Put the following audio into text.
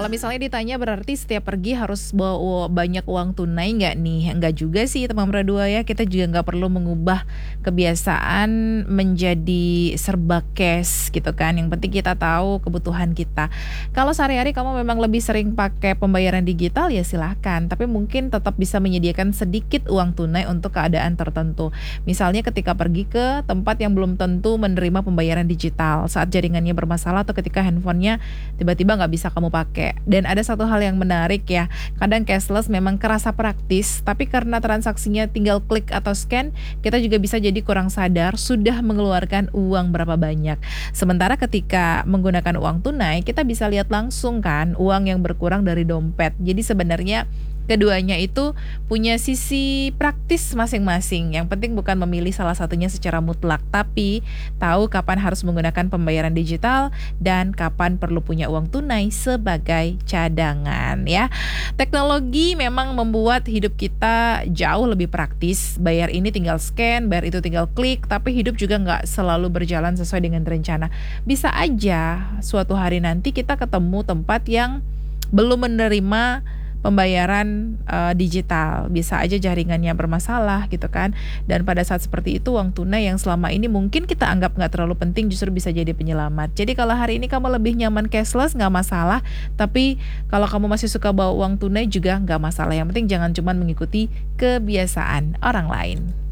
kalau misalnya ditanya berarti setiap pergi harus bawa banyak uang tunai nggak nih? Nggak juga sih teman berdua ya, kita juga nggak perlu mengubah kebiasaan menjadi serba cash gitu kan. Yang penting kita tahu kebutuhan kita. Kalau sehari-hari kamu memang lebih sering pakai pembayaran digital ya silahkan, tapi mungkin tetap bisa menyediakan sedikit uang tunai untuk keadaan tertentu. Misalnya ketika pergi ke tempat yang belum tentu menerima pembayaran digital, saat jaringannya bermasalah atau ketika handphonenya tiba-tiba nggak bisa kamu pakai. Dan ada satu hal yang menarik ya, kadang cashless memang kerasa praktis, tapi karena transaksinya tinggal klik atau scan, kita juga bisa jadi kurang sadar sudah mengeluarkan uang berapa banyak. Sementara ketika menggunakan uang tunai, kita bisa lihat langsung kan uang yang berkurang dari dompet. Jadi sebenarnya keduanya itu punya sisi praktis masing-masing. Yang penting bukan memilih salah satunya secara mutlak, tapi tahu kapan harus menggunakan pembayaran digital dan kapan perlu punya uang tunai sebagai cadangan ya. Teknologi memang membuat hidup kita jauh lebih praktis. Bayar ini tinggal scan, bayar itu tinggal klik, tapi hidup juga nggak selalu berjalan sesuai dengan rencana. Bisa aja suatu hari nanti kita ketemu tempat yang belum menerima pembayaran digital, bisa aja jaringannya bermasalah gitu kan. Dan pada saat seperti itu uang tunai yang selama ini mungkin kita anggap nggak terlalu penting justru bisa jadi penyelamat. Jadi kalau hari ini kamu lebih nyaman cashless nggak masalah, tapi kalau kamu masih suka bawa uang tunai juga nggak masalah. Yang penting jangan cuma mengikuti kebiasaan orang lain.